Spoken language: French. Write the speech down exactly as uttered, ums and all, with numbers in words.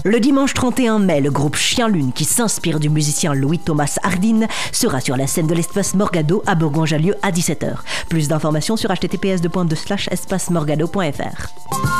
Le dimanche trente et un mai, le groupe Chien Lune, qui s'inspire du musicien Louis-Thomas Hardin, sera sur la scène de l'espace Morgado à Bourgoin-Jallieu à dix-sept heures. Plus d'informations sur h t t p s deux slash espace morgado point f r.